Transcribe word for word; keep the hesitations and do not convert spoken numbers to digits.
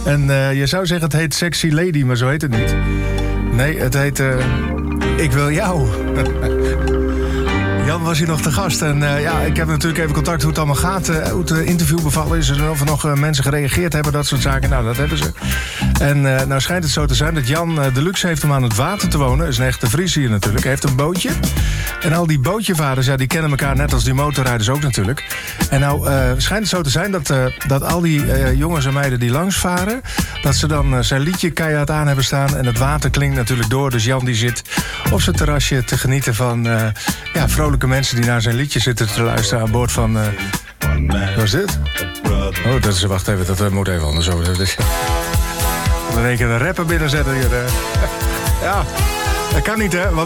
En uh, je zou zeggen het heet Sexy Lady, maar zo heet het niet. Nee, het heet uh, Ik Wil Jou. Jan was hier nog te gast. En uh, ja, ik heb natuurlijk even contact hoe het allemaal gaat. Uh, hoe het uh, interview bevallen is. En of er nog uh, mensen gereageerd hebben, dat soort zaken. Nou, dat hebben ze. En uh, nou schijnt het zo te zijn dat Jan uh, de luxe heeft om aan het water te wonen. Is een echte Fries hier natuurlijk. Hij heeft een bootje. En al die bootjevaders, ja, die kennen elkaar net als die motorrijders ook natuurlijk. En nou uh, schijnt het zo te zijn dat, uh, dat al die uh, jongens en meiden die langs varen, dat ze dan uh, zijn liedje keihard aan hebben staan. En het water klinkt natuurlijk door. Dus Jan die zit op zijn terrasje te genieten van uh, ja, vrolijke mensen die naar zijn liedje zitten te luisteren aan boord van... Uh, wat is dit? Oh, dat is, wacht even, dat uh, moet even anders over. Dus, dan denk ik een rapper binnenzetten hier. Uh. Ja, dat kan niet, hè? Want